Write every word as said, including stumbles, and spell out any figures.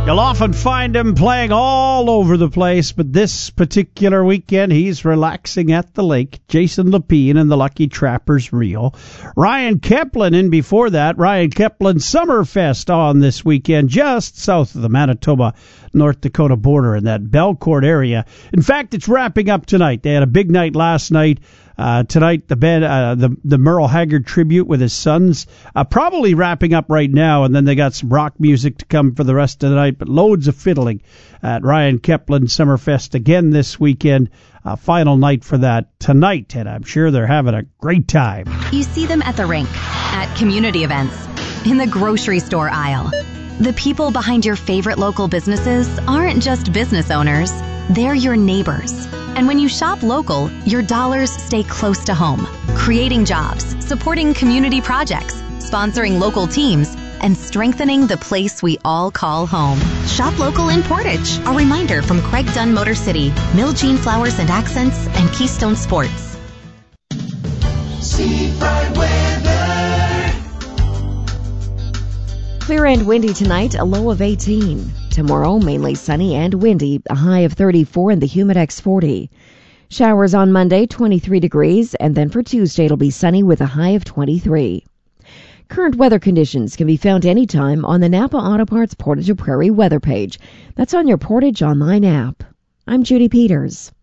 You'll often find him playing all over the place, but this particular weekend he's relaxing at the lake. Jason Lapine and the Lucky Trappers Reel. Ryan Keplin in before that. Ryan Keplin Summerfest on this weekend just south of the Manitoba, North Dakota border in that Belcourt area. In fact, it's wrapping up tonight. They had a big night last night. Uh, tonight, the band, uh, the the Merle Haggard tribute with his sons, uh, probably wrapping up right now, and then they got some rock music to come for the rest of the night, but loads of fiddling at Ryan Keplin Summerfest again this weekend. Uh, final night for that tonight, and I'm sure they're having a great time. You see them at the rink, at community events, in the grocery store aisle. The people behind your favorite local businesses aren't just business owners, they're your neighbors. And when you shop local, your dollars stay close to home, creating jobs, supporting community projects, sponsoring local teams, and strengthening the place we all call home. Shop local in Portage. A reminder from Craig Dunn Motor City, Mill Jean Flowers and Accents, and Keystone Sports. Seafront weather. Clear and windy tonight, a low of eighteen. Tomorrow, mainly sunny and windy, a high of thirty-four and the Humidex forty. Showers on Monday, twenty-three degrees, and then for Tuesday it'll be sunny with a high of twenty-three. Current weather conditions can be found anytime on the Napa Auto Parts Portage Prairie weather page. That's on your Portage Online app. I'm Judy Peters.